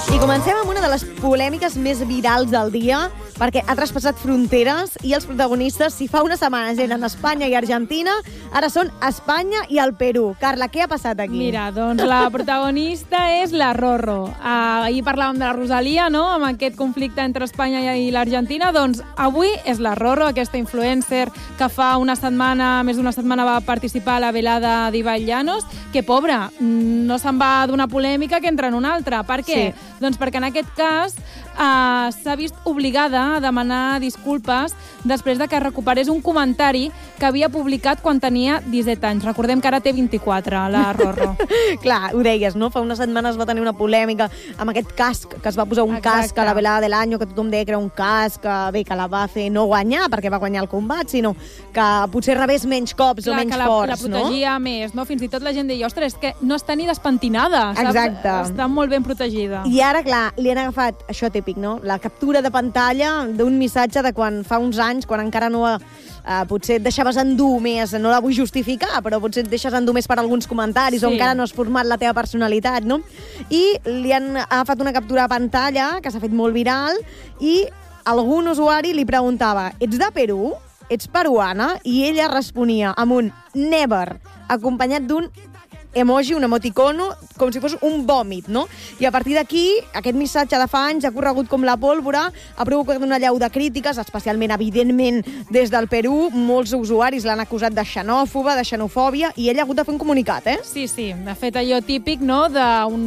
I comencem amb una de les polèmiques més virals del dia, perquè ha traspassat fronteres i els protagonistes, si fa unes setmanes eren Espanya i Argentina, ara són Espanya i el Perú. Carla, què ha passat aquí? Mira, doncs la protagonista és la Rorro. Ahir parlàvem de la Rosalia, no?, amb aquest conflicte entre Espanya i l'Argentina. Doncs avui és la Rorro, aquesta influencer que fa una setmana, més d'una setmana, va participar a la velada d'Ibai Llanos, que, pobra, no se'n va d'una polèmica que entra en una altra. Per què? Sí. Doncs perquè en aquest cas s'ha vist obligada a demanar disculpes després de que recuperés un comentari que havia publicat quan tenia 17 anys. Recordem que ara té 24, la Rorro. Clar, ho deies, no? Fa unes setmanes va tenir una polèmica amb aquest casc, que es va posar un casc a la velada de l'any, que tothom deia que era un casc, que la va fer no guanyar, perquè va guanyar el combat, sinó que potser rebés menys cops o menys forts, no? La protegia més, no? Fins i tot la gent deia, ostres, és que no està ni despentinada, saps? Exacte. Està molt ben protegida. I ara, clar, li han agafat, això típic, no? La captura de pantalla d'un missatge de quan fa uns anys, quan encara no potser et deixaves endur més, no la vull justificar, però potser et deixes endur més per alguns comentaris, sí, o encara no has format la teva personalitat, no? I li han agafat una captura de pantalla que s'ha fet molt viral i algun usuari li preguntava, ets de Perú? Ets peruana? I ella responia amb un never, acompanyat d'un emoji, un emoticono, com si fos un vòmit, no? I a partir d'aquí, aquest missatge de fa anys ha corregut com la pólvora, ha provocat una allau de crítiques, especialment, evidentment, des del Perú. Molts usuaris l'han acusat de xenòfoba, de xenofòbia, i ella ha hagut de fer un comunicat, eh? Sí, sí. De fet, allò típic, no?, de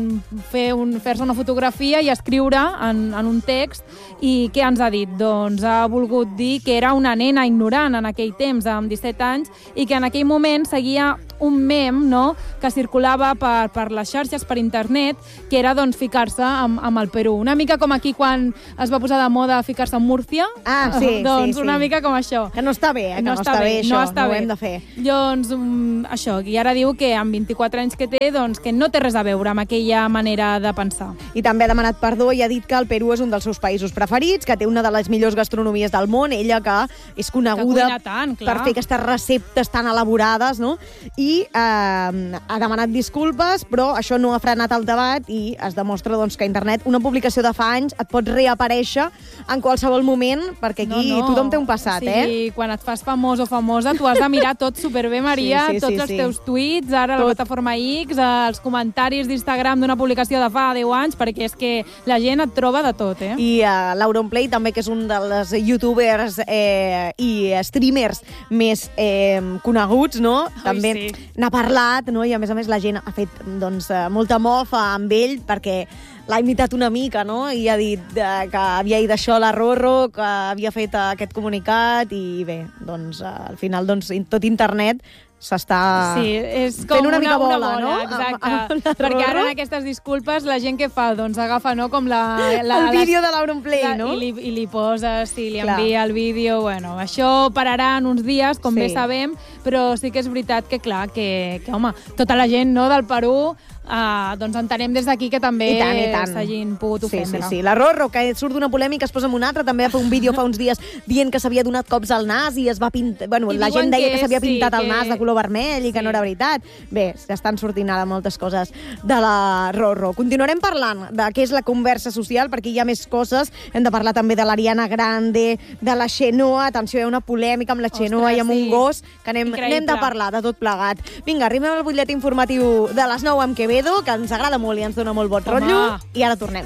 fer-se una fotografia i escriure en un text. I què ens ha dit? Doncs ha volgut dir que era una nena ignorant en aquell temps, amb 17 anys, i que en aquell moment seguia un mem, no?, que circulava per les xarxes, per internet, que era, doncs, ficar-se amb el Perú. Una mica com aquí quan es va posar de moda ficar-se amb Múrcia. Ah, sí, doncs sí. Una mica com això. Que no està bé, que no està bé, això, no ho hem de fer. Doncs això, i ara diu que amb 24 anys que té, doncs que no té res a veure amb aquella manera de pensar. I també ha demanat perdó i ha dit que el Perú és un dels seus països preferits, que té una de les millors gastronomies del món, ella que és coneguda per fer aquestes receptes tan elaborades, no? I ha demanat disculpes, però això no ha frenat el debat i es demostra, doncs, que a internet una publicació de fa anys et pot reaparèixer en qualsevol moment, perquè aquí tothom té un passat, Sí, quan et fas famós o famosa, tu has de mirar tot superbé, Maria, tots els teus tuits, ara la plataforma X, els comentaris d'Instagram d'una publicació de fa 10 anys, perquè és que la gent et troba de tot, eh? I l'Auronplay també, que és un dels youtubers i streamers més coneguts, no? També n'ha parlat, no? I a més la gent ha fet, doncs, molta mofa amb ell perquè l'ha imitat una mica, no? I ha dit que havia dit això la Rorro, que havia fet aquest comunicat i bé, doncs, al final, doncs, tot internet s'està fent una mica bola, no? Exacte. Perquè ara en aquestes disculpes la gent que fa? Doncs agafa, no?, com el vídeo de l'Auronplay, no? I li posa, li envia el vídeo. Bueno, això pararà en uns dies, com bé sabem, però sí que és veritat que, clar, que home, tota la gent, no?, del Perú, doncs entenem des d'aquí que també s'hagin pogut ofendre. Sí. La Rorro, que surt d'una polèmica, es posa en una altra, també va fer un vídeo fa uns dies dient que s'havia donat cops al nas i es va pintar... Bueno, la gent deia que s'havia pintat el nas de color vermell i que no era veritat. Bé, estan sortint ara moltes coses de la Rorro. Continuarem parlant de què és la conversa social, perquè hi ha més coses. Hem de parlar també de l'Ariana Grande, de la Xenoa. Atenció, hi ha una polèmica amb la Xenoa i amb un gos, que n'hem de parlar de tot plegat. Vinga, arribem al butlletí informatiu de les 9 amb Quevedo, que ens agrada molt i ens dona molt bon rotllo, i ara tornem.